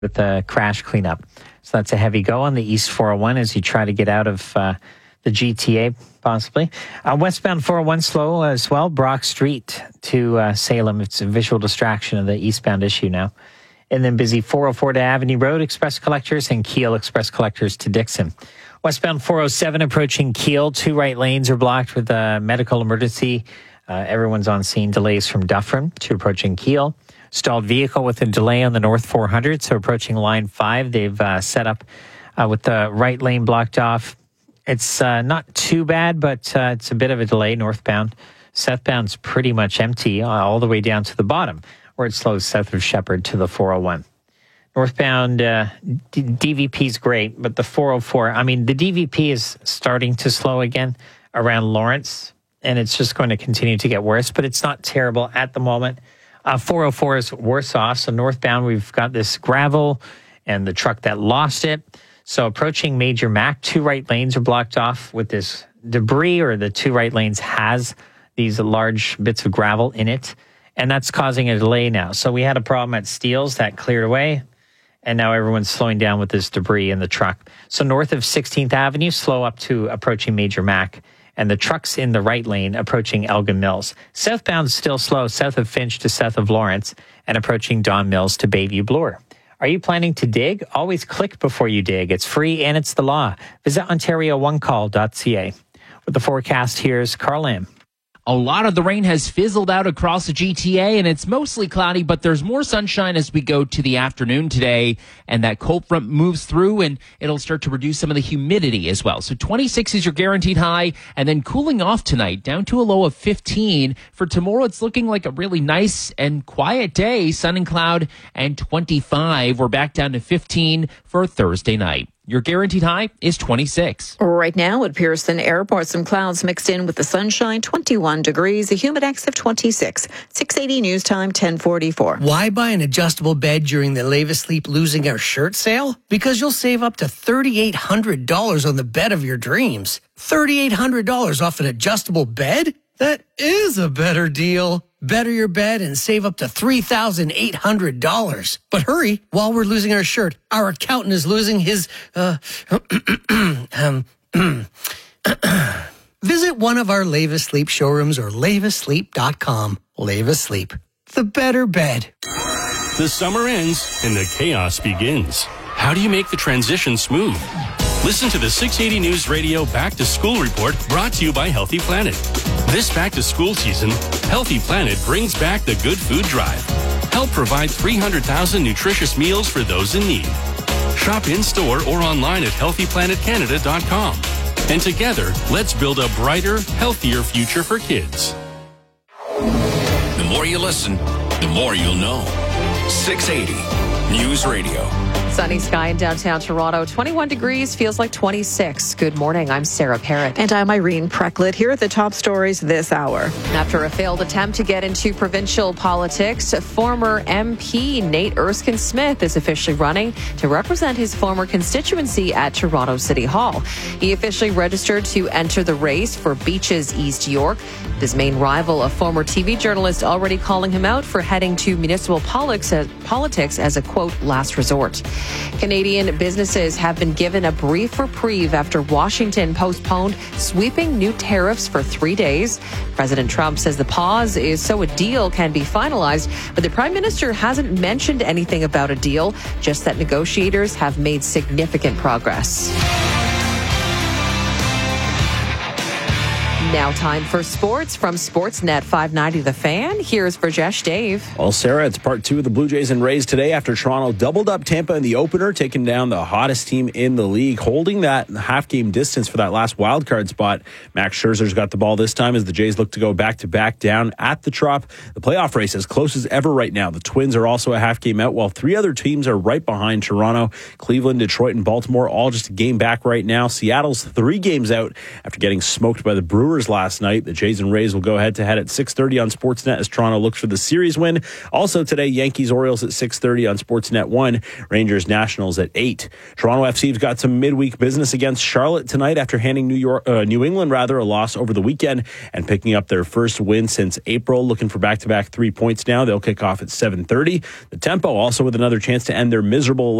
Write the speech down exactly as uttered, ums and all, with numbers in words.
with the crash cleanup. So that's a heavy go on the East four oh one as you try to get out of uh, the G T A, possibly. Uh, westbound four oh one slow as well, Brock Street to uh, Salem. It's a visual distraction of the eastbound issue now. And then busy four oh four to Avenue Road, Express Collectors, and Kiel Express Collectors to Dixon. Westbound four oh seven approaching Kiel. Two right lanes are blocked with a medical emergency. Uh, everyone's on scene. Delays from Dufferin to approaching Kiel. Stalled vehicle with a delay on the North four hundred, so approaching line five. They've uh, set up uh, with the right lane blocked off. It's uh, not too bad, but uh, it's a bit of a delay northbound. Southbound's pretty much empty uh, all the way down to the bottom, where it slows south of Shepherd to the four oh one. Northbound uh, D- DVP's great, but the four oh four, I mean, the D V P is starting to slow again around Lawrence, and it's just going to continue to get worse, but it's not terrible at the moment. Uh, four oh four is worse off. So northbound, we've got this gravel and the truck that lost it. So approaching Major Mac, two right lanes are blocked off with this debris, or the two right lanes has these large bits of gravel in it. And that's causing a delay now. So we had a problem at Steeles that cleared away. And now everyone's slowing down with this debris in the truck. So north of sixteenth Avenue, slow up to approaching Major Mac. And the truck's in the right lane approaching Elgin Mills. Southbound still slow, south of Finch to south of Lawrence, and approaching Don Mills to Bayview Bloor. Are you planning to dig? Always click before you dig. It's free and it's the law. Visit ontario one call dot c a. With the forecast, here's Carl Lamb. A lot of the rain has fizzled out across the G T A, and it's mostly cloudy, but there's more sunshine as we go to the afternoon today, and that cold front moves through, and it'll start to reduce some of the humidity as well. So twenty-six is your guaranteed high, and then cooling off tonight down to a low of fifteen. For tomorrow, it's looking like a really nice and quiet day, sun and cloud, and twenty-five. We're back down to fifteen for Thursday night. Your guaranteed high is twenty-six. Right now at Pearson Airport, some clouds mixed in with the sunshine, twenty-one degrees, a humidex of twenty-six. six eighty news time, ten forty-four. Why buy an adjustable bed during the Leave Asleep Losing Our Shirt sale? Because you'll save up to three thousand eight hundred dollars on the bed of your dreams. three thousand eight hundred dollars off an adjustable bed? That is a better deal. Better your bed and save up to three thousand eight hundred dollars. But hurry, while we're losing our shirt, our accountant is losing his, uh, um, visit one of our Leave Asleep showrooms or lave asleep dot com. Leave Asleep, the better bed. The summer ends and the chaos begins. How do you make the transition smooth? Listen to the six eighty News Radio Back to School Report, brought to you by Healthy Planet. This back to school season, Healthy Planet brings back the Good Food Drive. Help provide three hundred thousand nutritious meals for those in need. Shop in-store or online at healthy planet canada dot com. And together, let's build a brighter, healthier future for kids. The more you listen, the more you'll know. six eighty News Radio. Sunny sky in downtown Toronto. twenty-one degrees, feels like twenty-six. Good morning. I'm Sarah Parrott. And I'm Irene Precklett. Here are the top stories this hour. After a failed attempt to get into provincial politics, former M P Nate Erskine-Smith is officially running to represent his former constituency at Toronto City Hall. He officially registered to enter the race for Beaches East York. His main rival, a former T V journalist, already calling him out for heading to municipal politics as a, quote, last resort. Canadian businesses have been given a brief reprieve after Washington postponed sweeping new tariffs for three days. President Trump says the pause is so a deal can be finalized, but the Prime Minister hasn't mentioned anything about a deal, just that negotiators have made significant progress. Now time for sports from Sportsnet five ninety The Fan. Here's Burjesh Dave. Well, Sarah, it's part two of the Blue Jays and Rays today after Toronto doubled up Tampa in the opener, taking down the hottest team in the league, holding that half-game distance for that last wildcard spot. Max Scherzer's got the ball this time as the Jays look to go back-to-back down at the Trop. The playoff race as close as ever right now. The Twins are also a half-game out, while three other teams are right behind Toronto. Cleveland, Detroit, and Baltimore all just a game back right now. Seattle's three games out after getting smoked by the Brewers Sabres last night. The Jays and Rays will go head-to-head at six thirty on Sportsnet as Toronto looks for the series win. Also today, Yankees-Orioles at six thirty on Sportsnet one. Rangers-Nationals at eight. Toronto F C's got some midweek business against Charlotte tonight after handing New York, uh, New England rather a loss over the weekend and picking up their first win since April. Looking for back-to-back three points now. They'll kick off at seven thirty. The Tempo also with another chance to end their miserable